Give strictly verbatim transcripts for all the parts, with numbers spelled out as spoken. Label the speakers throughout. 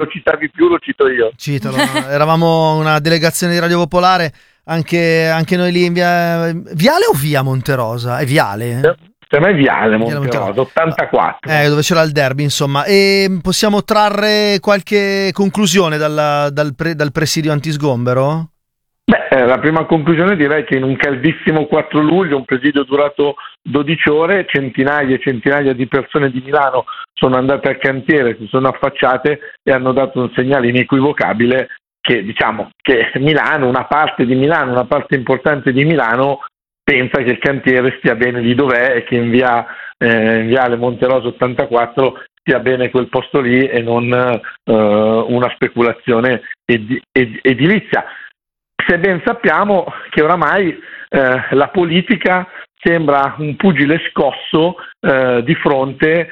Speaker 1: citavi più, lo cito io.
Speaker 2: Citalo, no? Eravamo una delegazione di Radio Popolare, anche, anche noi lì in via... Viale o via Monterosa? È Viale?
Speaker 1: Per me è Viale Monterosa,
Speaker 2: Monterosa.
Speaker 1: ottantaquattro.
Speaker 2: Eh, dove c'era il derby, insomma. E possiamo trarre qualche conclusione dal, dal, pre, dal presidio antisgombero?
Speaker 1: Beh, la prima conclusione direi che in un caldissimo quattro luglio, un presidio durato dodici ore, centinaia e centinaia di persone di Milano sono andate al cantiere, si sono affacciate e hanno dato un segnale inequivocabile che, diciamo, che Milano, una parte di Milano, una parte importante di Milano pensa che il cantiere stia bene lì dov'è e che in via eh, in Viale Monterosa ottantaquattro stia bene quel posto lì e non eh, una speculazione ed- ed- edilizia. Se ben sappiamo che oramai eh, la politica sembra un pugile scosso eh, di fronte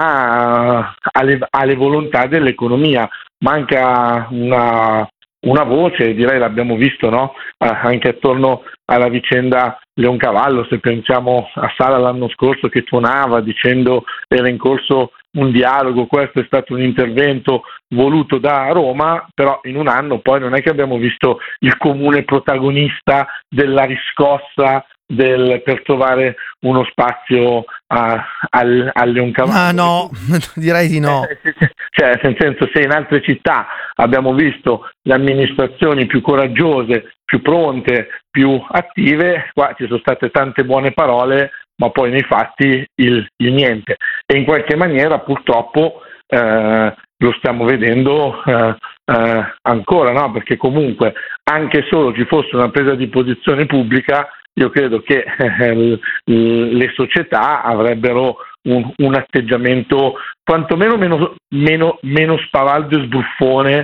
Speaker 1: a, alle, alle volontà dell'economia. Manca una, una voce, direi l'abbiamo visto, no? Eh, anche attorno alla vicenda Leoncavallo, se pensiamo a Sala l'anno scorso che tuonava dicendo era in corso un dialogo, questo è stato un intervento voluto da Roma, però in un anno poi non è che abbiamo visto il comune protagonista della riscossa del, per trovare uno spazio a, al, al Leoncavallo.
Speaker 2: Ah no, direi di no.
Speaker 1: Cioè, nel senso, se in altre città abbiamo visto le amministrazioni più coraggiose, più pronte, più attive, qua ci sono state tante buone parole, ma poi nei fatti il, il niente. E in qualche maniera purtroppo eh, lo stiamo vedendo eh, eh, ancora, no? Perché comunque anche solo ci fosse una presa di posizione pubblica, io credo che eh, le società avrebbero un, un atteggiamento quantomeno meno, meno, meno spavaldo e sbruffone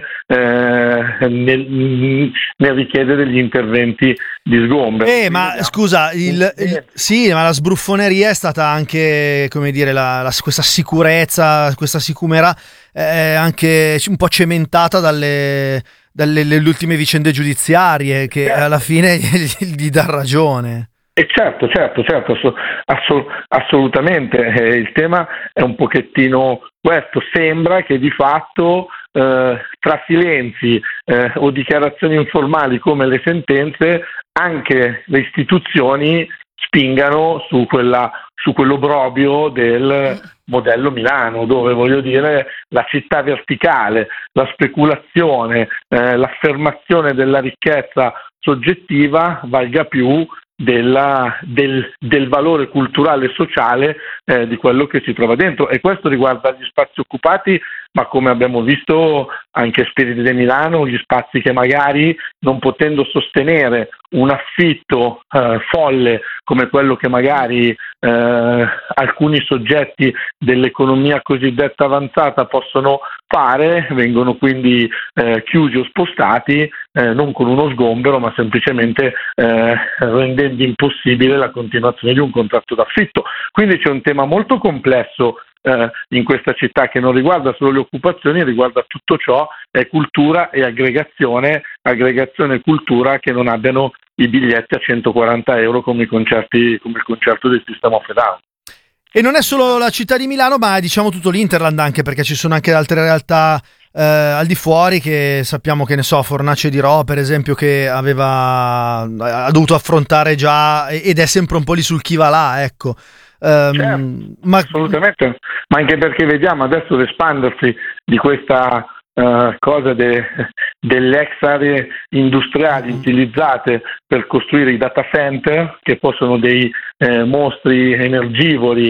Speaker 1: eh, nel, nel richiedere degli interventi di sgombero.
Speaker 2: Eh, ma vediamo. Scusa, il, il, sì, ma la sbruffoneria è stata anche, come dire, la, la, questa sicurezza, questa sicumera è anche un po' cementata dalle, dalle le ultime vicende giudiziarie che certo. Alla fine gli, gli dà ragione.
Speaker 1: E certo, certo, certo, assolut- assolutamente. Eh, il tema è un pochettino questo. Sembra che di fatto eh, tra silenzi eh, o dichiarazioni informali come le sentenze, anche le istituzioni spingano su quella su quell'obrobio del modello Milano, dove, voglio dire, la città verticale, la speculazione, eh, l'affermazione della ricchezza soggettiva valga più della, del, del valore culturale e sociale eh, di quello che si trova dentro. E questo riguarda gli spazi occupati, ma come abbiamo visto anche Spiriti di Milano, gli spazi che magari, non potendo sostenere un affitto eh, folle come quello che magari eh, alcuni soggetti dell'economia cosiddetta avanzata possono fare, vengono quindi eh, chiusi o spostati, eh, non con uno sgombero, ma semplicemente eh, rendendo impossibile la continuazione di un contratto d'affitto. Quindi c'è un tema molto complesso eh, in questa città che non riguarda solo le occupazioni, riguarda tutto ciò, è cultura e aggregazione, aggregazione e cultura che non abbiano i biglietti a centoquaranta euro come i concerti, come il concerto del System of a Down.
Speaker 2: E non è solo la città di Milano, ma diciamo tutto l'Interland, anche perché ci sono anche altre realtà eh, al di fuori che sappiamo, che ne so, Fornace di Rho per esempio, che aveva ha dovuto affrontare già ed è sempre un po' lì sul chi va là, ecco. Um,
Speaker 1: certo,
Speaker 2: ma...
Speaker 1: assolutamente, ma anche perché vediamo adesso l'espandersi di questa Uh, cosa de, delle ex aree industriali utilizzate per costruire i data center, che poi sono dei eh, mostri energivori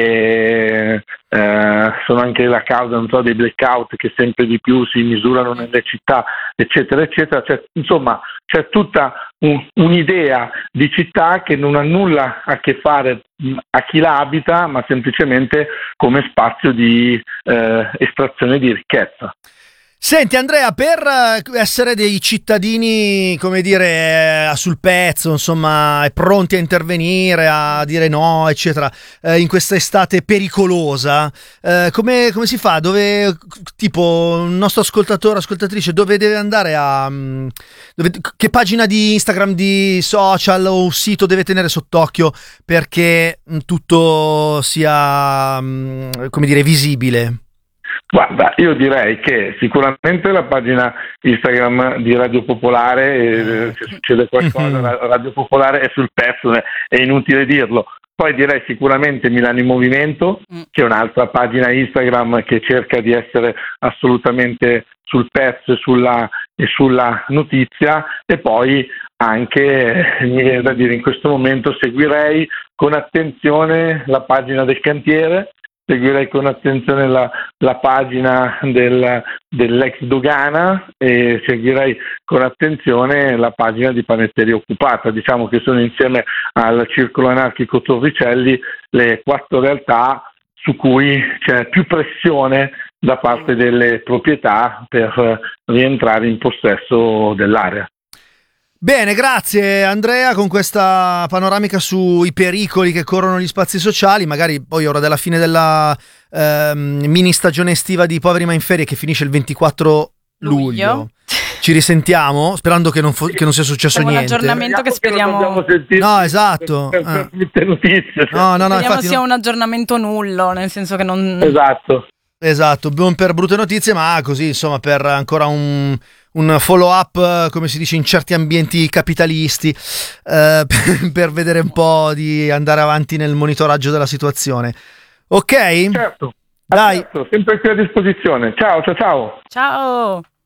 Speaker 1: che eh, sono anche la causa, non so, dei blackout che sempre di più si misurano nelle città, eccetera, eccetera. C'è, insomma, c'è tutta un, un'idea di città che non ha nulla a che fare a chi la abita, ma semplicemente come spazio di eh, estrazione di ricchezza.
Speaker 2: Senti Andrea, per essere dei cittadini, come dire, sul pezzo, insomma, pronti a intervenire, a dire no, eccetera, eh, in questa estate pericolosa, eh, come, come si fa? Dove, tipo, un nostro ascoltatore, ascoltatrice, dove deve andare a... Dove, che pagina di Instagram, di social o sito deve tenere sott'occhio perché tutto sia, come dire, visibile?
Speaker 1: Guarda, io direi che sicuramente la pagina Instagram di Radio Popolare, eh, se succede qualcosa, la Radio Popolare è sul pezzo, è inutile dirlo. Poi direi sicuramente Milano in Movimento, che è un'altra pagina Instagram che cerca di essere assolutamente sul pezzo e sulla, e sulla notizia, e poi anche, mi viene da dire, in questo momento seguirei con attenzione la pagina del cantiere, seguirei con attenzione la, la pagina del, dell'ex Dogana e seguirei con attenzione la pagina di Panetteria Occupata. Diciamo che sono, insieme al Circolo Anarchico Torricelli, le quattro realtà su cui c'è più pressione da parte delle proprietà per rientrare in possesso dell'area.
Speaker 2: Bene, grazie Andrea, con questa panoramica sui pericoli che corrono gli spazi sociali. Magari poi, ora della fine della ehm, mini stagione estiva di Poveri ma in Ferie, che finisce il ventiquattro luglio, luglio. Ci risentiamo, sperando che non, fo- che non sia successo
Speaker 3: un
Speaker 2: niente.
Speaker 3: Un aggiornamento che speriamo...
Speaker 1: Che
Speaker 2: no, esatto.
Speaker 1: Per, per tutte notizie. Cioè.
Speaker 2: No, no, no,
Speaker 3: speriamo sia
Speaker 2: no.
Speaker 3: un aggiornamento nullo, nel senso che non...
Speaker 1: Esatto.
Speaker 2: Esatto, non per brutte notizie, ma così, insomma, per ancora un... un follow up, come si dice in certi ambienti capitalisti, eh, per, per vedere un po' di andare avanti nel monitoraggio della situazione. Ok?
Speaker 1: Certo.
Speaker 2: Dai.
Speaker 1: Certo, sempre qui a disposizione. Ciao, ciao, ciao.
Speaker 3: Ciao.